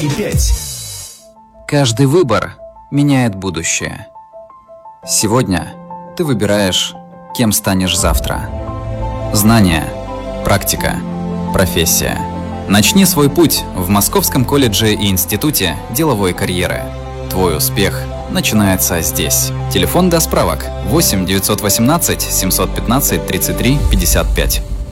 и 5. Каждый выбор меняет будущее. Сегодня ты выбираешь, кем станешь завтра. Знания, практика, профессия. Начни свой путь в Московском колледже и институте деловой карьеры. Твой успех начинается здесь. Телефон для справок 8 918 715 33 55.